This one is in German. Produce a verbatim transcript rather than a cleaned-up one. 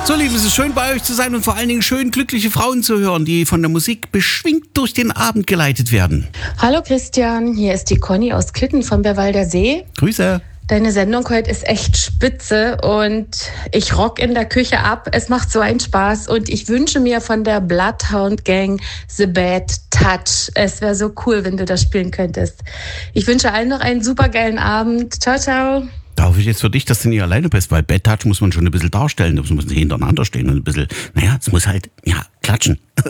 So, Lieben, es ist schön bei euch zu sein und vor allen Dingen schön glückliche Frauen zu hören, die von der Musik beschwingt durch den Abend geleitet werden. Hallo Christian, hier ist die Conny aus Klitten vom Berwalder See. Grüße. Deine Sendung heute ist echt spitze und ich rock in der Küche ab. Es macht so einen Spaß und ich wünsche mir von der Bloodhound Gang The Bad Touch. Es wäre so cool, wenn du das spielen könntest. Ich wünsche allen noch einen super geilen Abend. Ciao, ciao. Da hoffe ich jetzt für dich, dass du nicht alleine bist, weil Bad Touch muss man schon ein bisschen darstellen. Da muss man hintereinander stehen und ein bisschen, naja, es muss halt, ja, klatschen.